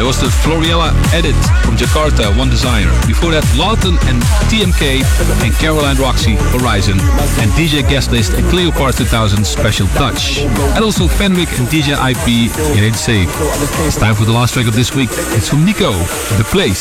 was the Floriella edit from Jakarta, One Desire. Before that, Lawton and TMK and Caroline Roxy, Horizon. And DJ Guest List and Cleopatra 2000, Special Touch. And also Fenwick and DJ IP, It Ain't Safe. It's time for the last track of this week. It's from Nico, The Place.